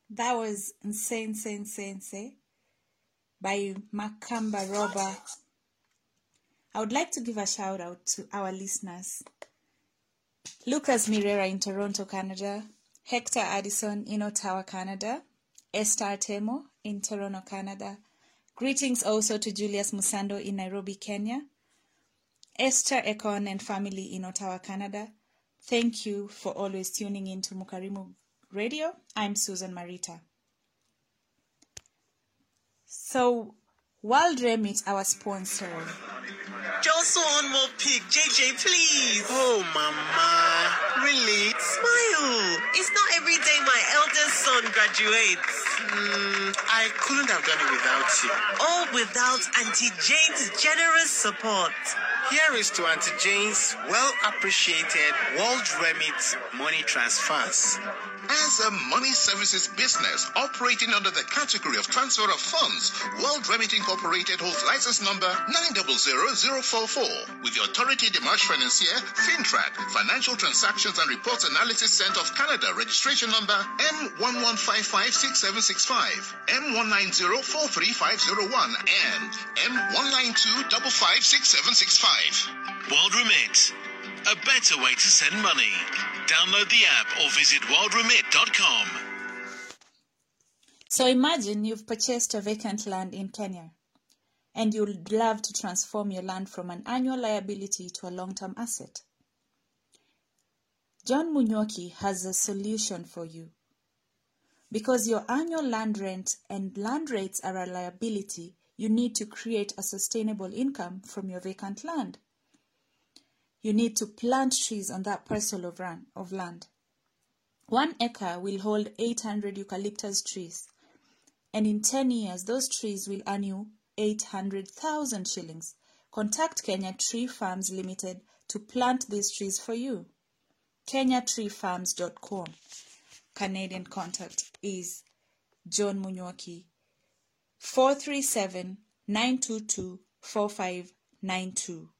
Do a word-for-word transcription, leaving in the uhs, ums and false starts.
That was Insane, Insane, Insane, Insane by Makamba Robber. I would like to give a shout out to our listeners. Lucas Mirera in Toronto, Canada. Hector Addison in Ottawa, Canada. Esther Temo in Toronto, Canada. Greetings also to Julius Musando in Nairobi, Kenya. Esther Ekon and family in Ottawa, Canada. Thank you for always tuning in to Mukarimu Radio. I'm Susan Marita. So, World Remit, our sponsor. Just one more pic, J J, please. Oh, Mama. Really? Smile. It's not every day my eldest son graduates. Mm, I couldn't have done it without you. All without Auntie Jane's generous support. Here is to Auntie Jane's well-appreciated World Remit money transfers. As a money services business operating under the category of transfer of funds, World Remit Incorporated holds license number nine zero zero zero four four with the Autorité des Marchés Financiers, FINTRAC, Financial Transactions and Reports Analysis Center of Canada, registration number M one one five five six seven six five, M one nine zero four three five zero one, and M one nine two five five six seven six five. World Remit, a better way to send money. Download the app or visit world remit dot com. So imagine you've purchased a vacant land in Kenya and you'd love to transform your land from an annual liability to a long-term asset. John Munyuoki has a solution for you. Because your annual land rent and land rates are a liability, you need to create a sustainable income from your vacant land. You need to plant trees on that parcel of, run, of land. One acre will hold eight hundred eucalyptus trees, and in ten years, those trees will earn you eight hundred thousand shillings. Contact Kenya Tree Farms Limited to plant these trees for you. kenya tree farms dot com. Canadian contact is John Munyuoki, four three seven, nine two two, four five nine two.